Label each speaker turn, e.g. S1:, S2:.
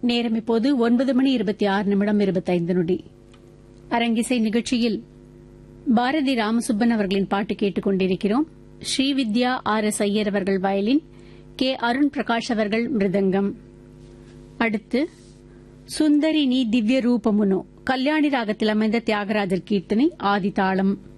S1: நேரம் இப்போது 9:26:25. அரங்கிசை நிகழ்ச்சியில் பாரதி ராமசுப்பன் அவர்களின் பாட்டு கேட்டுக் கொண்டிருக்கிறோம். ஸ்ரீவித்யா RS ஐயர் அவர்கள் வயலின், கே அருண் பிரகாஷ் அவர்கள் மிருதங்கம். அடுத்து சுந்தரி நீ திவ்ய ரூபமுனோ கல்யாணி ராகத்தில் அமைந்த தியாகராஜர் கீர்த்தனை ஆதிதாளம்.